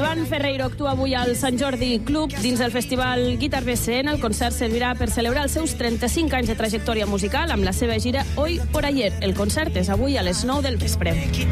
Joan Ferreiro actua avui al Sant Jordi Club dins del festival Guitar BCN. El concert servirà per celebrar els seus 35 anys de trajectòria musical amb la seva gira Hoy por Ayer. El concert és avui a les 9 del vespre.